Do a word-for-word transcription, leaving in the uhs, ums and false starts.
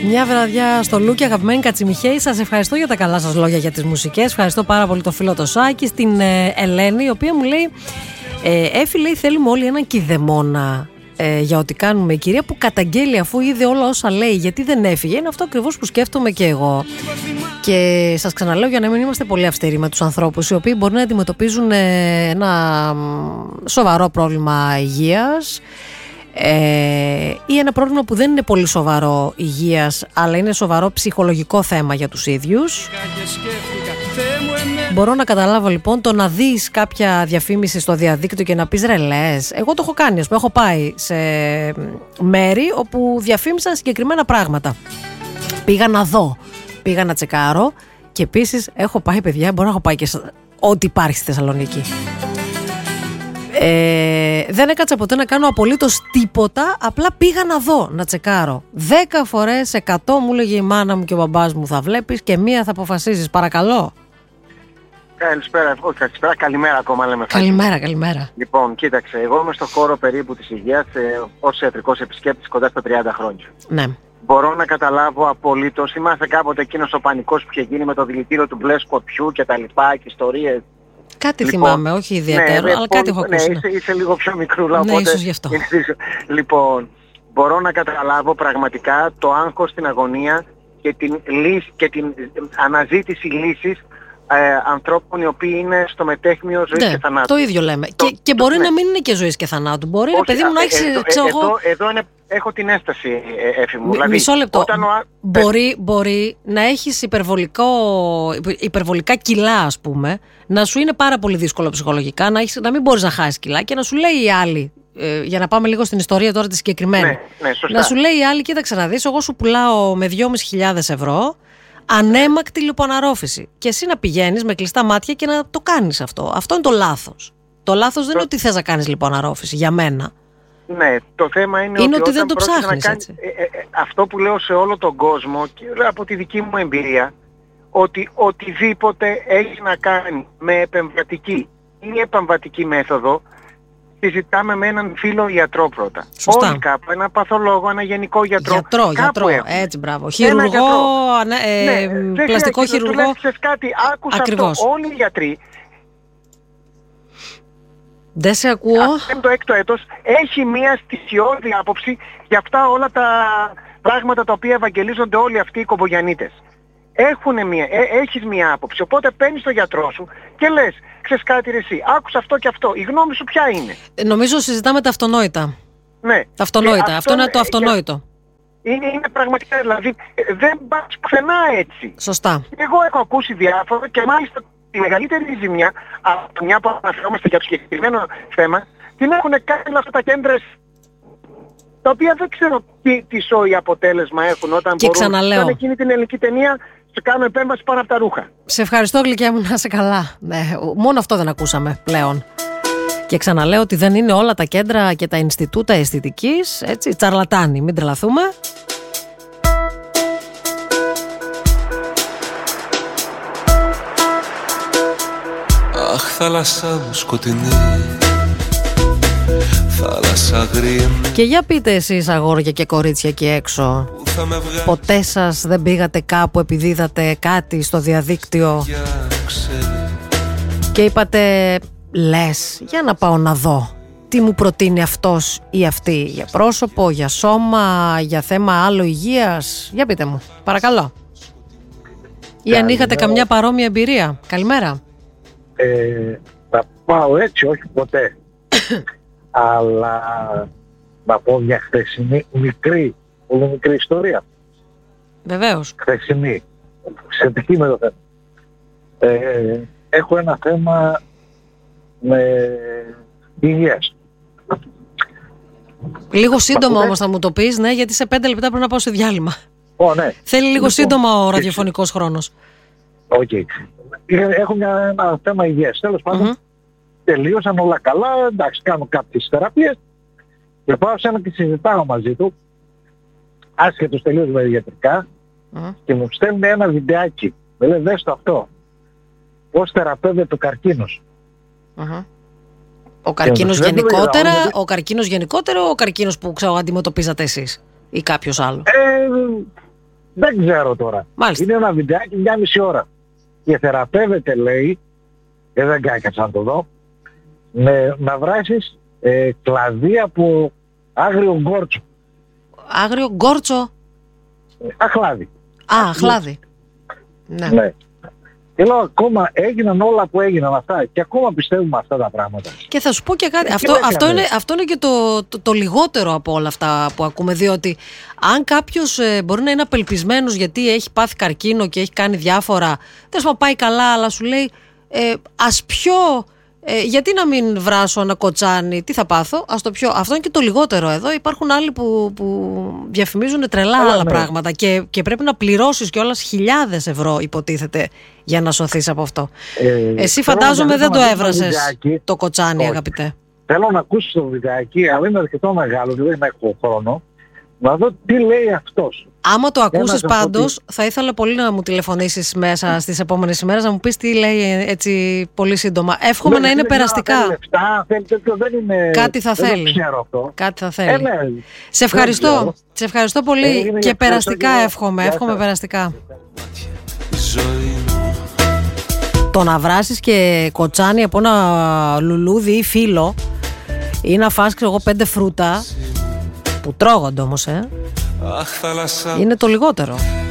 Μια βραδιά στο Λούκι, αγαπημένη Κατσιμιχαίη. Σας ευχαριστώ για τα καλά σας λόγια για τις μουσικές. Ευχαριστώ πάρα πολύ το φίλο το Σάκη, στην ε, Ελένη, η οποία μου λέει ε, Έφη, λέει, θέλουμε όλοι έναν κηδεμόνα ε, για ό,τι κάνουμε. Η κυρία που καταγγέλει αφού είδε όλα όσα λέει, γιατί δεν έφυγε. Είναι αυτό ακριβώς που σκέφτομαι και εγώ. Και σας ξαναλέω, για να μην είμαστε πολύ αυστηροί με τους ανθρώπους οι οποίοι μπορεί να αντιμετωπίζουν ε, ένα σοβαρό πρόβλημα υγείας. Ε, ή ένα πρόβλημα που δεν είναι πολύ σοβαρό υγείας, αλλά είναι σοβαρό ψυχολογικό θέμα για τους ίδιους. Μπορώ να καταλάβω λοιπόν το να δεις κάποια διαφήμιση στο διαδίκτυο και να πεις ρε λες. Εγώ το έχω κάνει, ας πούμε, έχω πάει σε μέρη όπου διαφήμισαν συγκεκριμένα πράγματα. Πήγα να δω, πήγα να τσεκάρω. Και επίσης έχω πάει, παιδιά, μπορώ να έχω πάει και σε ό,τι υπάρχει στη Θεσσαλονίκη. Ε, δεν έκατσα ποτέ να κάνω απολύτως τίποτα. Απλά πήγα να δω, να τσεκάρω. Δέκα φορές, εκατό μου λέγε η μάνα μου και ο μπαμπάς μου, θα βλέπεις και μία θα αποφασίζεις. Παρακαλώ. Καλησπέρα, όχι καλησπέρα, καλημέρα ακόμα λέμε. Καλημέρα, καλημέρα. Λοιπόν, κοίταξε, εγώ είμαι στο χώρο περίπου της υγείας ε, ως ιατρικός επισκέπτης κοντά στα τριάντα χρόνια. Ναι. Μπορώ να καταλάβω απολύτως. Θυμάστε κάποτε εκείνος ο πανικός που είχε γίνει με το δηλητήριο του μπλε σκορπιού και τα λοιπά και ιστορίες. Κάτι λοιπόν, θυμάμαι, όχι ιδιαίτερο, ναι, αλλά πολύ, κάτι έχω ακούσει. Ναι, είσαι, είσαι λίγο πιο μικρούλα, ναι, οπότε... ίσως γι' αυτό. Λοιπόν, μπορώ να καταλάβω πραγματικά το άγχος, την αγωνία και την, λύση, και την αναζήτηση λύσης ε, ανθρώπων οι οποίοι είναι στο μετέχμιο ζωής ναι, και θανάτου. Το ίδιο λέμε. Το, και, και μπορεί ναι. να μην είναι και ζωής και θανάτου. Μπορεί, όχι, παιδί μου, να έχεις, εδώ, ξέρω εδώ, εγώ... εδώ είναι, έχω την έσταση, Έφη μου. Δηλαδή, μισό λεπτό. Όταν ο... μπορεί, μπορεί να έχεις υπερβολικό, υπερβολικά κιλά, ας πούμε, να σου είναι πάρα πολύ δύσκολο ψυχολογικά, να, έχεις, να μην μπορείς να χάσεις κιλά και να σου λέει η άλλη, ε, για να πάμε λίγο στην ιστορία τώρα τη συγκεκριμένη, ναι, ναι, να σου λέει η άλλη, κοίταξε να δεις, εγώ σου πουλάω με δυόμισι χιλιάδες ευρώ ανέμακτη λιποαναρρόφηση. Και εσύ να πηγαίνεις με κλειστά μάτια και να το κάνεις αυτό. Αυτό είναι το λάθος. Το λάθος δεν το... είναι ότι θες να κάνεις λιποαναρρόφηση, για μένα. Ναι, το θέμα είναι, είναι ότι, ότι δεν το ψάχνεις, κάνει, έτσι. Ε, ε, ε, αυτό που λέω σε όλο τον κόσμο και από τη δική μου εμπειρία, ότι οτιδήποτε έχει να κάνει με επεμβατική ή επεμβατική μέθοδο, συζητάμε με έναν φίλο γιατρό πρώτα. Σωστά. Όλοι κάπου, ένα παθολόγο, ένα γενικό γιατρό. Γιατρό, γιατρό, έχουν. Έτσι, μπράβο. Χειρουργό, ε, ναι, πλαστικό χειρουργό. Του λες κάτι, άκουσα Ακριβώς. αυτό. Όλοι οι γιατροί. Δεν σε ακούω. Αυτό το έκτο έτος έχει μία στοιχειώδη άποψη για αυτά όλα τα πράγματα τα οποία ευαγγελίζονται όλοι αυτοί οι κομπογιανίτες. Έχουνε μία, ε, έχεις μία άποψη, οπότε παίρνεις τον γιατρό σου και λες, ξέρεις κάτι ρε εσύ, άκουσα αυτό και αυτό, η γνώμη σου ποια είναι? Ε, νομίζω συζητάμε τα αυτονόητα. Ναι. Τα αυτονόητα, αυτό, αυτό είναι το ε, αυτονόητο. Είναι, είναι πραγματικά, δηλαδή δεν πας πουθενά έτσι. Σωστά. Εγώ έχω ακούσει διάφορα και μάλιστα τη μεγαλύτερη ζημιά, από μια που αναφερόμαστε για το συγκεκριμένο θέμα, την έχουν κάνει όλα αυτά τα κέντρα, τα οποία δεν ξέρω τι, τι σόι αποτέλεσμα έχουν όταν και μπορούν. Ξαναλέω. Σαν εκείνη την ελληνική ταινία, σε κάνω επέμβαση πάνω από τα ρούχα. Σε ευχαριστώ, γλυκιά μου, να είσαι καλά. Ναι, μόνο αυτό δεν ακούσαμε πλέον. Και ξαναλέω ότι δεν είναι όλα τα κέντρα και τα Ινστιτούτα Αισθητικής, έτσι, τσαρλατάνοι, μην τρελαθούμε. Αχ, θάλασσα μου σκοτεινή, θάλασσα γρήμη. Και για πείτε εσείς, αγόρια και κορίτσια εκεί έξω, ποτέ σας δεν πήγατε κάπου επειδή είδατε κάτι στο διαδίκτυο και είπατε, λες, για να πάω να δω τι μου προτείνει αυτός ή αυτή, για πρόσωπο, για σώμα, για θέμα άλλο υγείας? Για πείτε μου, παρακαλώ. Ή αν είχατε καμιά παρόμοια εμπειρία. Καλημέρα. Ε, θα πάω έτσι, όχι ποτέ. Αλλά να πω μια χθεσινή μικρή, πολύ μικρή ιστορία. Βεβαίως. Χθεσινή, σχετική με το θέμα. Ε, έχω ένα θέμα με υγείας. Λίγο σύντομα όμως θα μου το πεις, ναι, γιατί σε πέντε λεπτά πρέπει να πάω σε διάλειμμα. Oh, ναι. Θέλει λίγο λοιπόν, σύντομα ο ραδιοφωνικός χρόνος. Οκ. Okay. Έχω μια, ένα θέμα υγείας. Τέλος πάντων, mm-hmm. τελείωσαν όλα καλά, εντάξει, κάνω κάποιες θεραπείες και πάω σε ένα και συζητάω μαζί του, άσχετος τελείως με ιατρικά, mm-hmm. και μου στέλνει ένα βιντεάκι. Με λέει, δες το αυτό. Πώς θεραπεύεται ο καρκίνος. Mm-hmm. Ο καρκίνος γενικότερα, ο καρκίνος γενικότερα, ο καρκίνος που ξέρω, αντιμετωπίζατε εσείς ή κάποιος άλλο? Ε, Δεν ξέρω τώρα. Μάλιστα. Είναι ένα βιντεάκι μια μισή ώρα. Και θεραπεύεται, λέει, ε, δεν κάκατσα να το δω, με, να βράσεις ε, κλαδί από άγριο γκόρτσο. Άγριο γκόρτσο. Ε, αχλάδι. Α, αχλάδι. Ναι. Ναι. Και λέω ακόμα έγιναν όλα που έγιναν αυτά και ακόμα πιστεύουμε αυτά τα πράγματα. Και θα σου πω και κάτι. Ε, αυτό, και αυτό, είναι, αυτό είναι και το, το, το λιγότερο από όλα αυτά που ακούμε. Διότι αν κάποιος ε, μπορεί να είναι απελπισμένος γιατί έχει πάθει καρκίνο και έχει κάνει διάφορα. Δεν σου πάει καλά, αλλά σου λέει ε, ας πιω. Ε, γιατί να μην βράσω ένα κοτσάνι, τι θα πάθω, ας το πιω. Αυτό είναι και το λιγότερο εδώ. Υπάρχουν άλλοι που, που διαφημίζουν τρελά Αλλά, άλλα ναι. πράγματα και, και πρέπει να πληρώσεις κιόλας χιλιάδες ευρώ, υποτίθεται, για να σωθείς από αυτό. Ε, Εσύ θέλω φαντάζομαι να δεν το δεις ένα έβρασες βιντεάκι. το κοτσάνι, Όχι. αγαπητέ. Θέλω να ακούσεις το βιντεάκι, αλλά είναι αρκετό μεγάλο, δεν έχω χρόνο, να δω τι λέει αυτός. Άμα το ακούσεις να σου πω πάντως, θα ήθελα πολύ να μου τηλεφωνήσεις μέσα στις επόμενες ημέρες, να μου πεις τι λέει έτσι πολύ σύντομα. Εύχομαι Δεν- να είναι δεν ξέρω αν περαστικά. θέλει λεφτά, θέλει τέτοιο, δεν είναι... Κάτι θα δεν το θέλει. ξέρω αυτό. Κάτι θα θέλει. Ε, ναι. Σε ευχαριστώ. ξέρω. Σε ευχαριστώ πολύ Έγινε, και ευχαριστώ περαστικά και εγώ. εύχομαι. Γεια Εύχομαι σας. περαστικά. Η ζωή μου Το να βράσεις και κοτσάνι από ένα λουλούδι ή φύλλο ή να φας, ξέρω εγώ, πέντε φρούτα που τρώγονται όμως, ε, αχ θάλασσα είναι το λιγότερο.